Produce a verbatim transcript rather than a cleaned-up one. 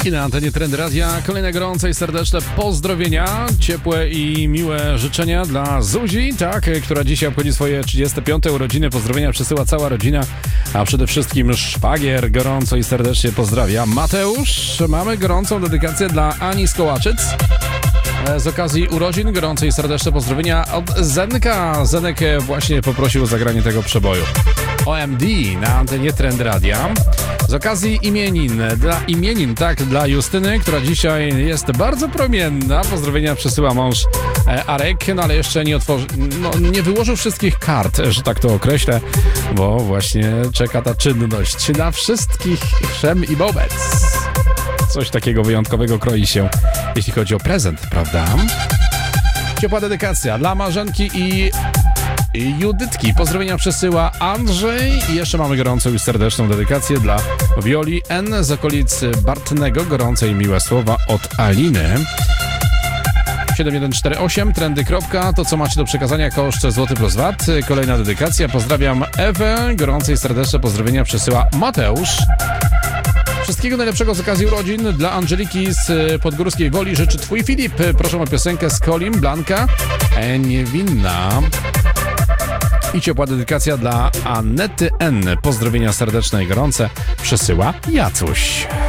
Arek na antenie Trendy Radia. Kolejne gorące i serdeczne pozdrowienia, ciepłe i miłe życzenia dla Zuzi, tak, która dzisiaj obchodzi swoje trzydzieste piąte urodziny. Pozdrowienia przesyła cała rodzina, a przede wszystkim szwagier gorąco i serdecznie pozdrawia. Mateusz, mamy gorącą dedykację dla Ani z Kołaczyc. Z okazji urodzin gorące i serdeczne pozdrowienia od Zenka. Zenek właśnie poprosił o zagranie tego przeboju. O M D na antenie Trend Radia. Z okazji imienin, dla imienin, tak, dla Justyny, która dzisiaj jest bardzo promienna. Pozdrowienia przesyła mąż Arek, no ale jeszcze nie otworzy, no, nie wyłożył wszystkich kart, że tak to określę, bo właśnie czeka ta czynność na wszystkich wszem i wobec. Coś takiego wyjątkowego kroi się, jeśli chodzi o prezent, prawda? Ciepła dedykacja dla Marzenki i Judytki. Pozdrowienia przesyła Andrzej i jeszcze mamy gorącą i serdeczną dedykację dla Wioli N z okolic Bartnego. Gorące i miłe słowa od Aliny. siedem jeden cztery osiem trendy. To co macie do przekazania, koszt złoty plus V A T. Kolejna dedykacja. Pozdrawiam Ewę. Gorące i serdeczne pozdrowienia przesyła Mateusz. Wszystkiego najlepszego z okazji urodzin dla Angeliki z Podgórskiej Woli życzy twój Filip. Proszę o piosenkę z Kolim, Blanka, Niewinna. I ciepła dedykacja dla Anety N. Pozdrowienia serdeczne i gorące przesyła Jacuś.